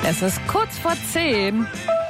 Es ist kurz vor 10.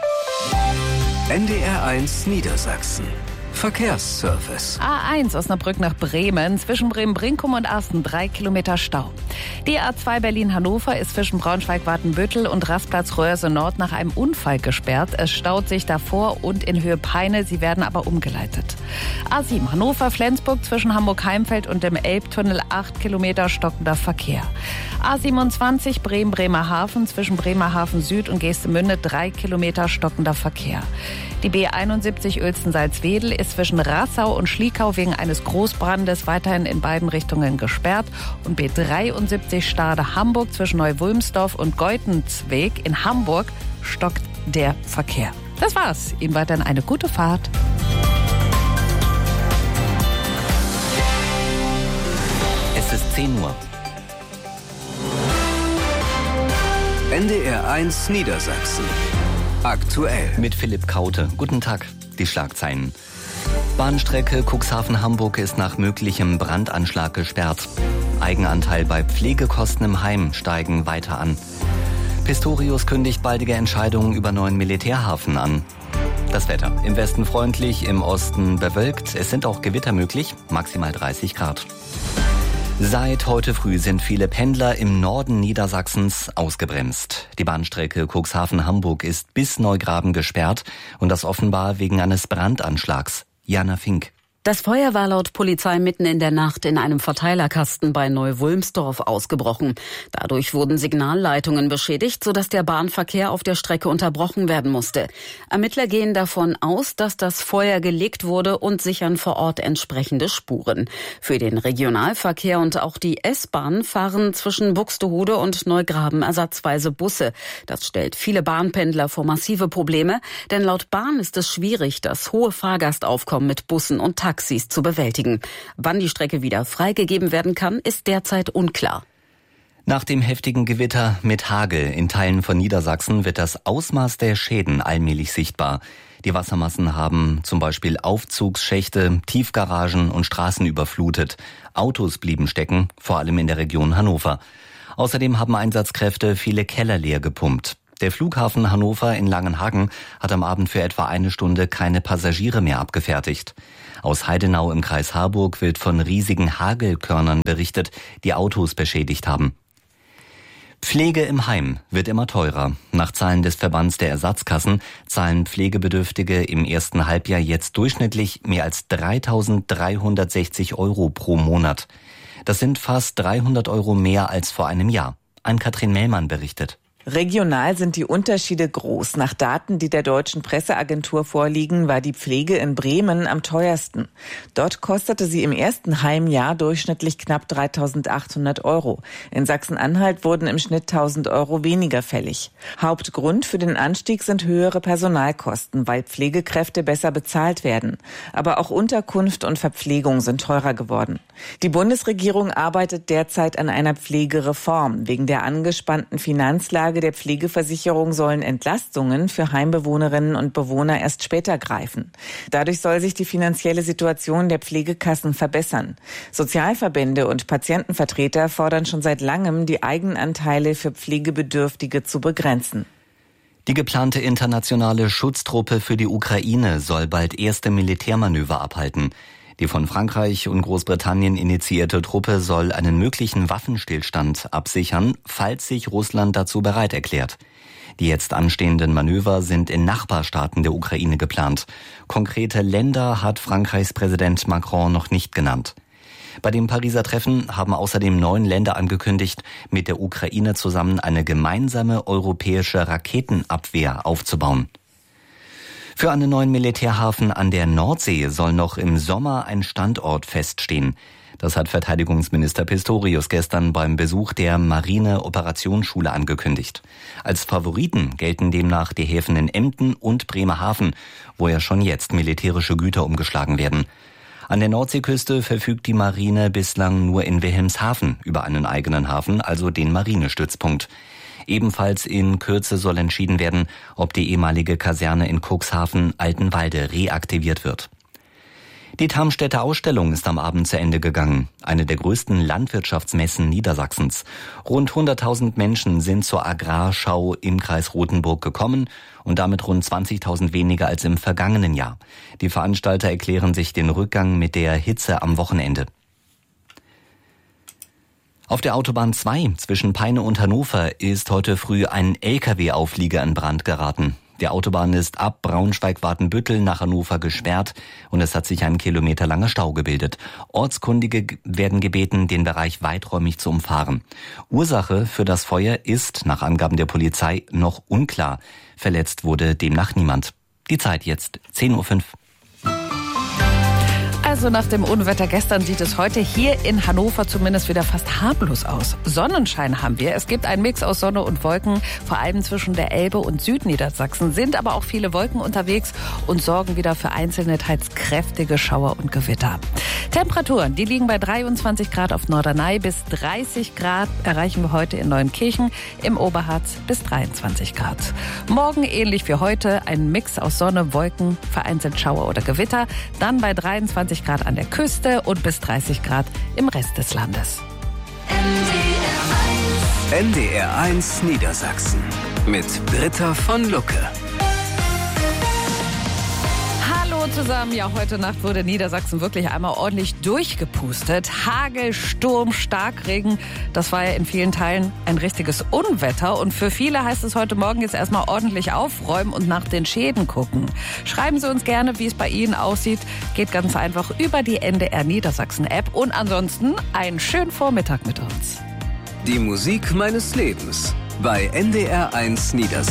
NDR1 Niedersachsen. Verkehrsservice. A1 Osnabrück nach Bremen, zwischen Bremen-Brinkum und Asten 3 Kilometer Stau. Die A2 Berlin-Hannover ist zwischen Braunschweig-Wartenbüttel und Rastplatz Röhrse Nord nach einem Unfall gesperrt. Es staut sich davor und in Höhe Peine, sie werden aber umgeleitet. A7 Hannover-Flensburg zwischen Hamburg-Heimfeld und dem Elbtunnel 8 Kilometer stockender Verkehr. A27 Bremen-Bremerhaven zwischen Bremerhaven Süd und Geestemünde 3 Kilometer stockender Verkehr. Die B71 Uelzen-Salzwedel ist zwischen Rassau und Schliekau wegen eines Großbrandes weiterhin in beiden Richtungen gesperrt. Und B73 Stade-Hamburg zwischen Neuwulmsdorf und Geutenzweg in Hamburg stockt der Verkehr. Das war's. Ihnen weiterhin eine gute Fahrt. Es ist 10 Uhr. NDR1 Niedersachsen. Aktuell. Mit Philipp Kaute. Guten Tag. Die Schlagzeilen. Bahnstrecke Cuxhaven-Hamburg ist nach möglichem Brandanschlag gesperrt. Eigenanteil bei Pflegekosten im Heim steigen weiter an. Pistorius kündigt baldige Entscheidungen über neuen Militärhafen an. Das Wetter. Im Westen freundlich, im Osten bewölkt. Es sind auch Gewitter möglich, maximal 30 Grad. Seit heute früh sind viele Pendler im Norden Niedersachsens ausgebremst. Die Bahnstrecke Cuxhaven-Hamburg ist bis Neugraben gesperrt und das offenbar wegen eines Brandanschlags. Jana Fink. Das Feuer war laut Polizei mitten in der Nacht in einem Verteilerkasten bei Neuwulmsdorf ausgebrochen. Dadurch wurden Signalleitungen beschädigt, sodass der Bahnverkehr auf der Strecke unterbrochen werden musste. Ermittler gehen davon aus, dass das Feuer gelegt wurde und sichern vor Ort entsprechende Spuren. Für den Regionalverkehr und auch die S-Bahn fahren zwischen Buxtehude und Neugraben ersatzweise Busse. Das stellt viele Bahnpendler vor massive Probleme, denn laut Bahn ist es schwierig, das hohe Fahrgastaufkommen mit Bussen und Taxis zu bewältigen. Wann die Strecke wieder freigegeben werden kann, ist derzeit unklar. Nach dem heftigen Gewitter mit Hagel in Teilen von Niedersachsen wird das Ausmaß der Schäden allmählich sichtbar. Die Wassermassen haben zum Beispiel Aufzugsschächte, Tiefgaragen und Straßen überflutet. Autos blieben stecken, vor allem in der Region Hannover. Außerdem haben Einsatzkräfte viele Keller leer gepumpt. Der Flughafen Hannover in Langenhagen hat am Abend für etwa eine Stunde keine Passagiere mehr abgefertigt. Aus Heidenau im Kreis Harburg wird von riesigen Hagelkörnern berichtet, die Autos beschädigt haben. Pflege im Heim wird immer teurer. Nach Zahlen des Verbands der Ersatzkassen zahlen Pflegebedürftige im ersten Halbjahr jetzt durchschnittlich mehr als 3.360 € pro Monat. Das sind fast 300 € mehr als vor einem Jahr. Ann-Kathrin Mellmann berichtet. Regional sind die Unterschiede groß. Nach Daten, die der Deutschen Presseagentur vorliegen, war die Pflege in Bremen am teuersten. Dort kostete sie im ersten Heimjahr durchschnittlich knapp 3.800 €. In Sachsen-Anhalt wurden im Schnitt 1.000 € weniger fällig. Hauptgrund für den Anstieg sind höhere Personalkosten, weil Pflegekräfte besser bezahlt werden. Aber auch Unterkunft und Verpflegung sind teurer geworden. Die Bundesregierung arbeitet derzeit an einer Pflegereform. Wegen der angespannten Finanzlage der Pflegeversicherung sollen Entlastungen für Heimbewohnerinnen und Bewohner erst später greifen. Dadurch soll sich die finanzielle Situation der Pflegekassen verbessern. Sozialverbände und Patientenvertreter fordern schon seit langem, die Eigenanteile für Pflegebedürftige zu begrenzen. Die geplante internationale Schutztruppe für die Ukraine soll bald erste Militärmanöver abhalten. Die von Frankreich und Großbritannien initiierte Truppe soll einen möglichen Waffenstillstand absichern, falls sich Russland dazu bereit erklärt. Die jetzt anstehenden Manöver sind in Nachbarstaaten der Ukraine geplant. Konkrete Länder hat Frankreichs Präsident Macron noch nicht genannt. Bei dem Pariser Treffen haben außerdem 9 Länder angekündigt, mit der Ukraine zusammen eine gemeinsame europäische Raketenabwehr aufzubauen. Für einen neuen Militärhafen an der Nordsee soll noch im Sommer ein Standort feststehen. Das hat Verteidigungsminister Pistorius gestern beim Besuch der Marine-Operationsschule angekündigt. Als Favoriten gelten demnach die Häfen in Emden und Bremerhaven, wo ja schon jetzt militärische Güter umgeschlagen werden. An der Nordseeküste verfügt die Marine bislang nur in Wilhelmshaven über einen eigenen Hafen, also den Marinestützpunkt. Ebenfalls in Kürze soll entschieden werden, ob die ehemalige Kaserne in Cuxhaven-Altenwalde reaktiviert wird. Die Tarmstädter Ausstellung ist am Abend zu Ende gegangen. Eine der größten Landwirtschaftsmessen Niedersachsens. Rund 100.000 Menschen sind zur Agrarschau im Kreis Rothenburg gekommen und damit rund 20.000 weniger als im vergangenen Jahr. Die Veranstalter erklären sich den Rückgang mit der Hitze am Wochenende. Auf der Autobahn 2 zwischen Peine und Hannover ist heute früh ein LKW-Auflieger in Brand geraten. Die Autobahn ist ab Braunschweig-Watenbüttel nach Hannover gesperrt und es hat sich ein kilometerlanger Stau gebildet. Ortskundige werden gebeten, den Bereich weiträumig zu umfahren. Ursache für das Feuer ist, nach Angaben der Polizei, noch unklar. Verletzt wurde demnach niemand. Die Zeit jetzt 10:05 Uhr. Also nach dem Unwetter gestern sieht es heute hier in Hannover zumindest wieder fast harmlos aus. Sonnenschein haben wir. Es gibt einen Mix aus Sonne und Wolken. Vor allem zwischen der Elbe und Südniedersachsen sind aber auch viele Wolken unterwegs und sorgen wieder für einzelne teils kräftige Schauer und Gewitter. Temperaturen, die liegen bei 23 Grad auf Norderney, bis 30 Grad erreichen wir heute in Neuenkirchen, im Oberharz bis 23 Grad. Morgen ähnlich wie heute ein Mix aus Sonne, Wolken, vereinzelt Schauer oder Gewitter, dann bei 23 Grad an der Küste und bis 30 Grad im Rest des Landes. NDR 1 Niedersachsen mit Britta von Lucke. Hallo zusammen. Ja, heute Nacht wurde Niedersachsen wirklich einmal ordentlich durchgepustet. Hagel, Sturm, Starkregen. Das war ja in vielen Teilen ein richtiges Unwetter. Und für viele heißt es heute Morgen jetzt erstmal ordentlich aufräumen und nach den Schäden gucken. Schreiben Sie uns gerne, wie es bei Ihnen aussieht. Geht ganz einfach über die NDR Niedersachsen App. Und ansonsten einen schönen Vormittag mit uns. Die Musik meines Lebens bei NDR 1 Niedersachsen.